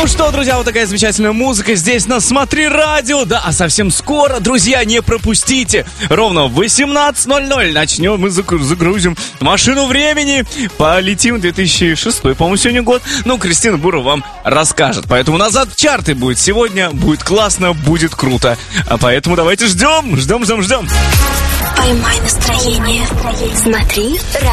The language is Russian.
Ну что, друзья, вот такая замечательная музыка здесь на «Смотри радио». Да, а совсем скоро, друзья, не пропустите. Ровно в 18:00 начнем, мы загрузим машину времени. Полетим в 2006, по-моему, сегодня год. Ну, Кристина Бурова вам расскажет. Поэтому назад в чарты будет сегодня. Будет классно, будет круто. А поэтому давайте ждем. Поймай настроение. Смотри радио.